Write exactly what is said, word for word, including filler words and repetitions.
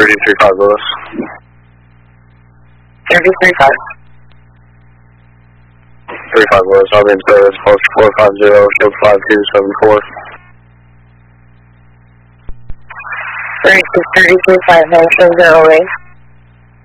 thirty-three five Lewis. thirty-three five. thirty-five Lewis, I'll be in service, post four five zero, shield five two seven four. thirty-six thirty-three five, no, show zero range.